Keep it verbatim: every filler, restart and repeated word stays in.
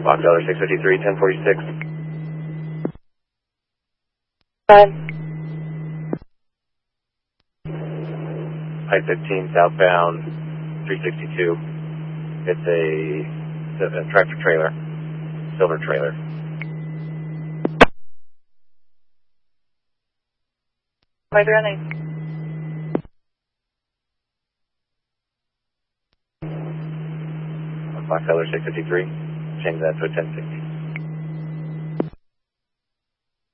Fox Dollar six fifty-three, ten forty-six. Five. I fifteen southbound, three sixty-two. It's a, it's a tractor trailer, silver trailer. Five running. Fox Dollar six fifty-three. Change that to a ten sixty.